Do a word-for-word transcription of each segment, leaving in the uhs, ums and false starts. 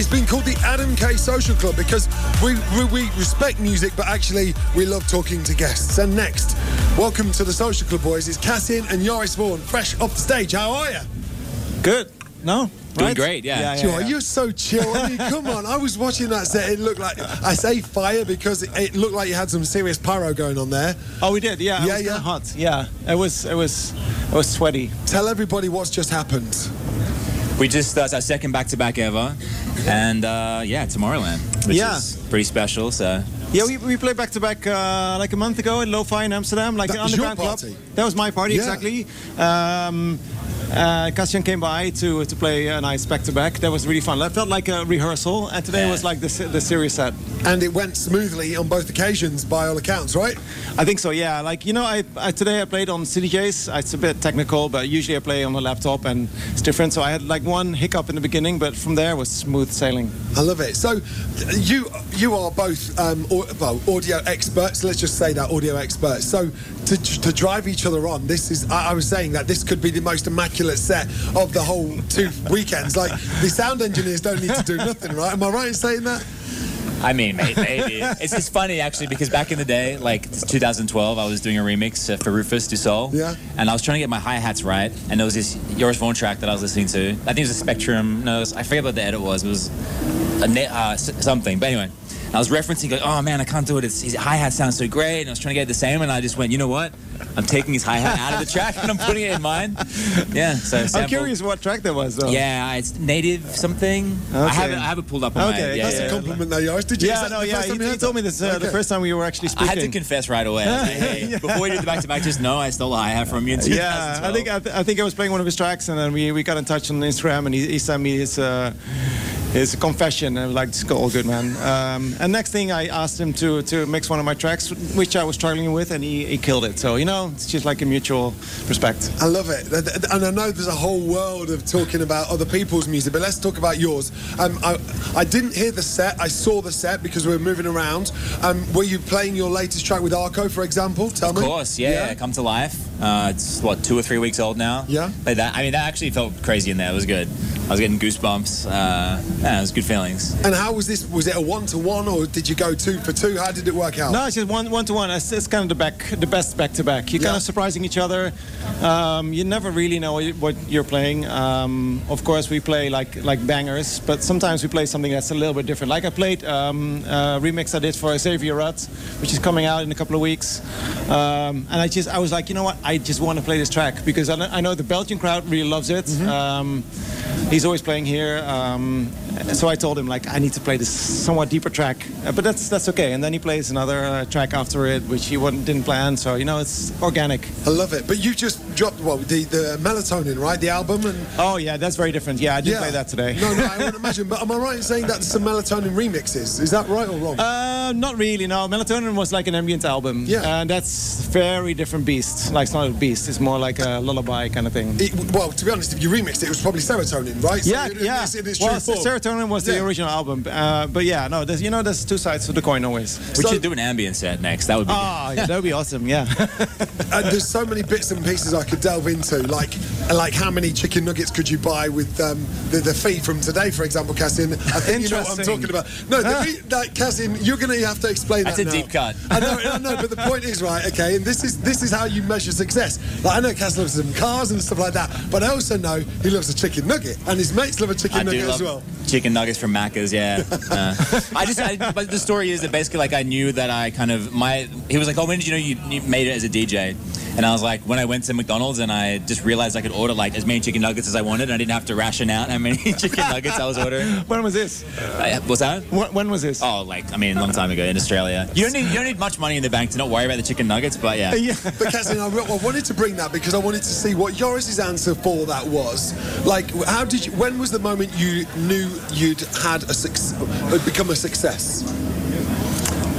It's been called the Adam K Social Club because we, we, we respect music, but actually we love talking to guests. And next, welcome to the Social Club boys. It's Cassian and Joris Voorn, fresh off the stage. How are you? Good. No? Doing Right? great, yeah. Yeah, yeah, Joe, yeah. you're so chill. I mean, come on. I was watching that set. It looked like, I say fire because it, it looked like you had some serious pyro going on there. Oh, we did. Yeah. Yeah, it was yeah. kinda hot. Yeah. It was. It was. It was sweaty. Tell everybody what's just happened. We just, uh, it's our second back-to-back ever. And, uh, yeah, Tomorrowland, which Yeah. is pretty special, so... Yeah, we, we played back to back uh, like a month ago in Lo-Fi in Amsterdam, like That an was your underground club. party? That was my party, Yeah. exactly. Um, uh, Cassian came by to to play a nice back to back. That was really fun. That felt like a rehearsal, and today Yeah. was like the se- the serious set. And it went smoothly on both occasions by all accounts, right? I think so, yeah. Like, you know, I, I today I played on C D Js. It's a bit technical, but usually I play on a laptop and it's different. So I had like one hiccup in the beginning, but from there was smooth sailing. I love it. So you you are both um, au- well, audio experts. Let's just say that, audio experts. So to, to drive each other on, this is, I, I was saying that this could be the most immaculate set of the whole two weekends. Like, the sound engineers don't need to do nothing, right? Am I right in saying that? I mean, may- maybe. it's, it's funny, actually, because back in the day, like two thousand twelve, I was doing a remix uh, for Rufus Du Sol. Yeah. And I was trying to get my hi-hats right. And there was this Joris Voorn track that I was listening to. I think it was a Spectrum. No, it was, I forget what the edit was. It was a ne- uh, s- something. But anyway, I was referencing, like, oh, man, I can't do it. It's, his hi-hat sounds so great. And I was trying to get the same. And I just went, you know what? I'm taking his hi-hat out of the track and I'm putting it in mine. Yeah, so I'm sample. curious what track that was, though. Yeah, it's native something. I Okay. have it, I have it pulled up on Okay, my... Yeah, That's yeah, a yeah. compliment there, Joris. Did you? is Yeah, that no, the yeah. first He, time he heard told that? me this uh, the Okay. first time we were actually I speaking. had to confess right away. I was like, hey, before we did the back-to-back, just know I stole a hi-hat from you in two thousand twelve. Yeah, I think I, th- I think I was playing one of his tracks, and then we, we got in touch on Instagram, and he, he sent me his uh, his confession, and I was like, "It's all good, man." Um, and next thing, I asked him to to mix one of my tracks, which I was struggling with, and he, he killed it. So you know, it's just like a mutual respect. I love it. And I know there's a whole world of talking about other people's music, but let's talk about yours. Um, I, I didn't hear the set. I saw the set because we were moving around. Um, were you playing your latest track with Arco, for example? Tell Of me. course, yeah, yeah. Come to Life. Uh, it's, what, two or three weeks old now? Yeah. Played that. I mean, that actually felt crazy in there. It was good. I was getting goosebumps. Uh, yeah, it was good feelings. And how was this? Was it a one-to-one or did you go two for two? How did it work out? No, it's just one one to one. It's, it's kind of the back, the best back to back. You're Yeah. kind of surprising each other. Um, you never really know what you- what you're playing. Um, of course, we play like like bangers, but sometimes we play something that's a little bit different. Like I played um, a remix I did for Xavier Rudd, which is coming out in a couple of weeks. Um, and I just I was like, you know what? I just want to play this track because I, know- I know the Belgian crowd really loves it. Um, he's always playing here, um, so I told him like I need to play this somewhat deeper track, uh, but that's that's okay. And then he plays another uh, track after it, which he wasn't, didn't plan. So you know, it's organic. I love it. But you just dropped, well, the, the Melatonin, right? The album? And Oh yeah, that's very different. Yeah, I didn't yeah. play that today. No, no, I would imagine. But am I right in saying that some Melatonin remixes? Is that right or wrong? Uh, not really. No, Melatonin was like an ambient album. Yeah. and that's very different beast. Like it's not a beast. It's more like a lullaby kind of thing. It, well, to be honest, if you remixed it, it was probably Serotonin, right? So Yeah, it- yeah. It's, in its Well, true form. Serotonin was the Yeah. original album, uh, but yeah, no, there's, you know, there's two sides to the coin always. We So- should do an ambient set next. That would be Ah, yeah, that would be awesome. Yeah. And there's so many bits and pieces I could delve into, like like how many chicken nuggets could you buy with um, the, the feed from today, for example, Cassian? I think you know what I'm Interesting. talking about. No, the re- that, Cassian, you're going to have to explain That's that a now. deep cut. I know, I know, but the point is, right, okay, and this is this is how you measure success. Like, I know Cass loves some cars and stuff like that, but I also know he loves a chicken nugget, and his mates love a chicken I do nugget love as well. chicken nuggets from Macca's, yeah. Uh, I just, I, but the story is that basically, like, I knew that I kind of, my, he was like, oh, when did you know you, you made it as a D J? And I was like, when I went to McDonald's and I just realized I could order, like, as many chicken nuggets as I wanted, and I didn't have to ration out how many chicken nuggets I was ordering. When was this? Uh, what's that? When, when was this? Oh, like, I mean, a long time ago in Australia. You don't need, you don't need much money in the bank to not worry about the chicken nuggets, but yeah. Yeah. But Cassian, I, re- I wanted to bring that because I wanted to see what Joris's answer for that was. Like, how did you? When was the moment you knew you'd had a suc- had become a success?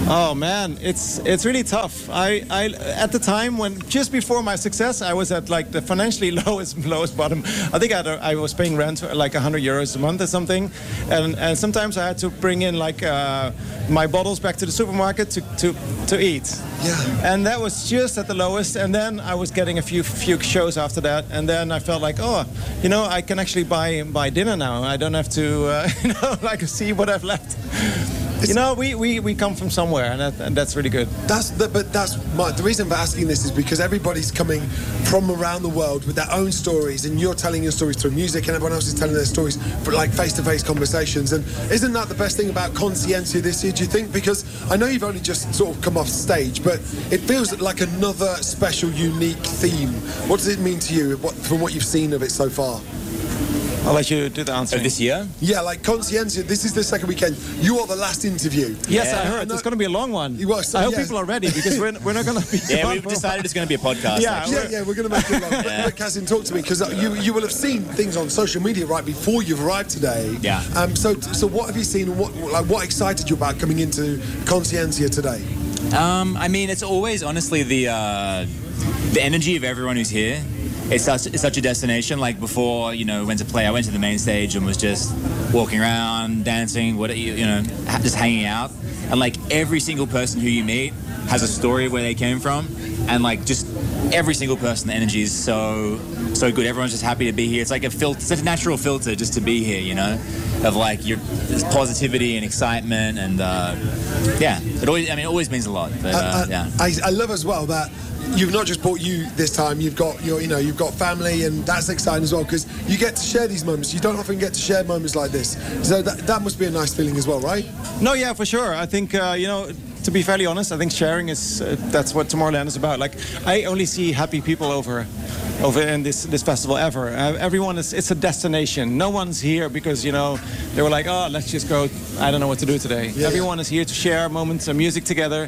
Oh man, it's it's really tough. I, I at the time when just before my success, I was at like the financially lowest lowest bottom. I think I, had a, I was paying rent like one hundred euros a month or something, and and sometimes I had to bring in like uh, my bottles back to the supermarket to to, to eat. Yeah. And that was just at the lowest. And then I was getting a few few shows after that, and then I felt like, oh, you know, I can actually buy buy dinner now. I don't have to, uh, you know, like see what I've left. You know, we, we, we come from somewhere, and, that, and that's really good. That's the, but that's my, the reason for asking this is because everybody's coming from around the world with their own stories, and you're telling your stories through music, and everyone else is telling their stories for like face-to-face conversations. And isn't that the best thing about Consciencia this year, do you think? Because I know you've only just sort of come off stage, but it feels like another special, unique theme. What does it mean to you what, from what you've seen of it so far? I'll let you do the answer. Of this year? Yeah, like Consciencia, this is the second weekend. You are the last interview. Yes, Yeah. I heard. It's going to be a long one. You are, so, I hope yeah. people are ready because we're, we're not going to be... Yeah, on we've for- decided it's going to be a podcast. Yeah. actually. Yeah, yeah, we're going to make it long. Yeah. But, but Kasim, talk to me, because you you will have seen things on social media right before you've arrived today. Yeah. Um. So so what have you seen, and what like what excited you about coming into Consciencia today? Um, I mean, it's always honestly the uh, the energy of everyone who's here. It's such, it's such a destination. Like before, you know, went to play, I went to the main stage and was just walking around, dancing, what you, you know, ha- just hanging out. And like every single person who you meet has a story of where they came from, and like just every single person, the energy is so so good. Everyone's just happy to be here. It's like a filter, it's a natural filter just to be here, you know, of like your there's positivity and excitement, and uh, yeah, it always, I mean, it always means a lot. But uh, Uh, yeah. I, I love as well that you've not just brought you this time. You've got your, you know, you've got family, and that's exciting as well because you get to share these moments. You don't often get to share moments like this, so that, that must be a nice feeling as well, right? No, yeah, for sure. I think, uh, you know, to be fairly honest, I think sharing is, uh, that's what Tomorrowland is about. Like, I only see happy people over over in this this festival ever. Uh, everyone is, it's a destination. No one's here because, you know, they were like, oh, let's just go, I don't know what to do today. Yeah. Everyone is here to share moments of music together.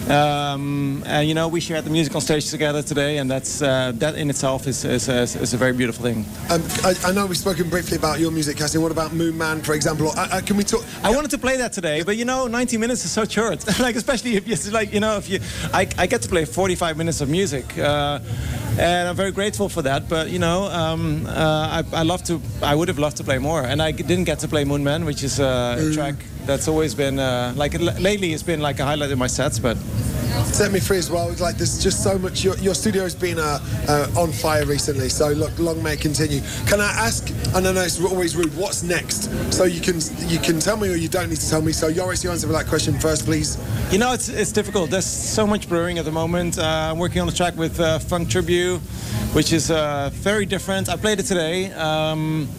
Um, and, you know, we shared the music on stage together today, and that's uh, that in itself is, is, is, is a very beautiful thing. Um, I, I know we've spoken briefly about your music, Kasim. What about Moon Man, for example? I, I, can we talk? I wanted to play that today, but you know, ninety minutes is so short. Like, especially if you like, you know, if you, I, I get to play forty-five minutes of music, uh, and I'm very grateful for that. But you know, um, uh, I, I love to, I would have loved to play more, and I didn't get to play Moon Man, which is uh, a track that's always been uh, like l- lately it's been like a highlight in my sets, but. Set Me Free as well. Like, there's just so much. Your, your studio has been uh, uh, on fire recently, so look, long may it continue. Can I ask? And I know it's always rude. What's next? So you can you can tell me, or you don't need to tell me. So Joris, you answer for that question first, please. You know, it's it's difficult. There's so much brewing at the moment. Uh, I'm working on a track with uh, Funk Tribute, which is uh, very different. I played it today. Um,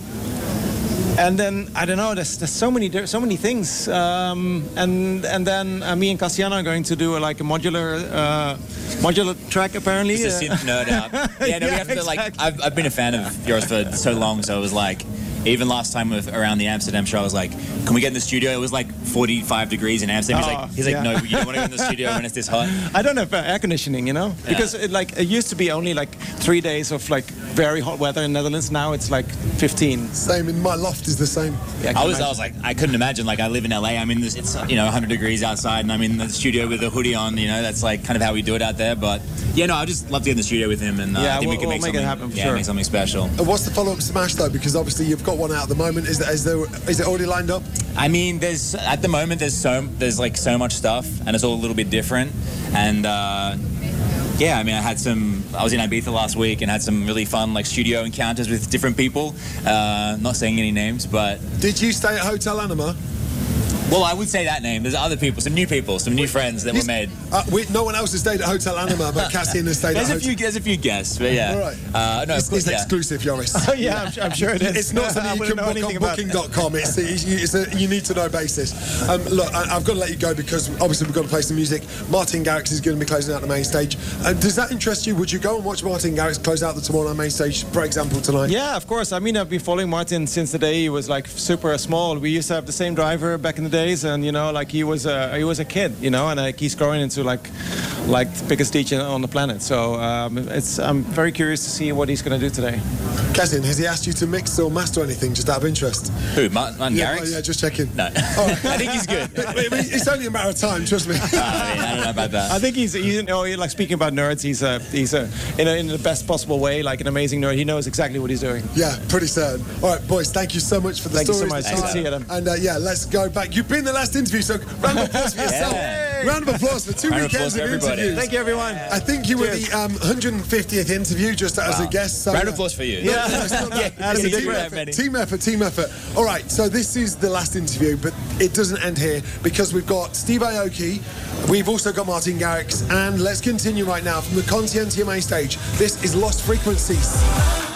And then I don't know. There's, there's so many so many things. Um, and and then uh, me and Cassiano are going to do a, like a modular uh, modular track apparently. It's a synth nerd out. Yeah, no, we Yeah, have to like. exactly. I've, I've been a fan of yours for so long, so it was like. Even last time with around the Amsterdam show, I was like, "Can we get in the studio?" It was like forty-five degrees in Amsterdam. He's Oh, like, "He's like, yeah. no, you don't want to go in the studio when it's this hot." I don't have uh, air conditioning, you know, because it, like it used to be only like three days of like very hot weather in Netherlands. Now it's like fifteen. Same. In my loft is the same. Yeah, I was, I was like, I couldn't imagine. Like, I live in L A. I'm in this, it's you know, one hundred degrees outside, and I'm in the studio with a hoodie on. You know, that's like kind of how we do it out there. But yeah, no, I just love to get in the studio with him, and uh, Yeah, I think we'll- we can we'll make, make it something, happen for yeah, sure. make something special. And what's the follow-up smash though? Because obviously you've got one out at the moment. Is that is there is it already lined up? I mean, there's at the moment there's so there's like so much stuff, and it's all a little bit different. And uh, yeah, I mean, I had some. I was in Ibiza last week and had some really fun like studio encounters with different people. Uh, not saying any names, but Did you stay at Hotel Anima? well, I would say that name. There's other people, some new people, some new friends that were made. Uh, we, no one else has stayed at Hotel Anima, but Cassian has stayed There's at a few, Hotel. there's a few guests, but yeah. All right. Uh, no, of It's, course, it's yeah. exclusive, Joris. Oh yeah, I'm, su- I'm sure it is. It's not something I you wouldn't can know book anything on about booking it. dot com. It's, it's a you need to know basis. Um, look, I, I've got to let you go because obviously we've got to play some music. Martin Garrix is going to be closing out the main stage. Uh, does that interest you? Would you go and watch Martin Garrix close out the Tomorrowland main stage, for example, tonight? Yeah, of course. I mean, I've been following Martin since the day he was like super small. We used to have the same driver back in the days, and you know, like he was a he was a kid, you know, and like he's growing into like like the biggest D J on the planet. So um, it's I'm very curious to see what he's going to do today. Kevin, has he asked you to mix or master anything, just out of interest? Who, Martin, Martin Yeah, Garrix? well, yeah, just checking. No. All right. I think he's good. It's only a matter of time, trust me. Uh, I, mean, I don't know about that. I think he's, he's you know, like speaking about nerds, he's a, he's a, in, a, in the best possible way, like an amazing nerd. He knows exactly what he's doing. Yeah, pretty certain. All right, boys, thank you so much for the Thank you so stories. much. the Good to time. see you, Adam. And uh, yeah, let's go back. You've been the last interview, so round of applause for yourself. Yeah. Round of applause for two Round of weekends applause for of everybody. interviews. Thank you, everyone. I think you were Cheers. the um, one hundred fiftieth interview just as Wow. a guest. So, Round uh, of applause for you. No, no, it's not that. Yeah, It's a you did team great. effort, team effort, team effort. All right, so this is the last interview, but it doesn't end here because we've got Steve Aoki, we've also got Martin Garrix, and let's continue right now from the Conscientia main stage. This is Lost Frequencies.